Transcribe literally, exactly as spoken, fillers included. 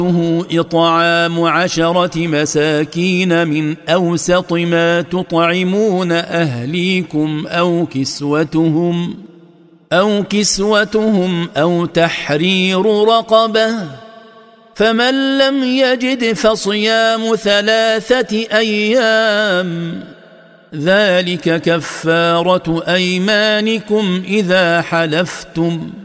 إطعام عشرة مساكين من أوسط ما تطعمون أهليكم أو كسوتهم أو كسوتهم أو تحرير رقبة، فمن لم يجد فصيام ثلاثة أيام، ذلك كفارة أيمانكم إذا حلفتم،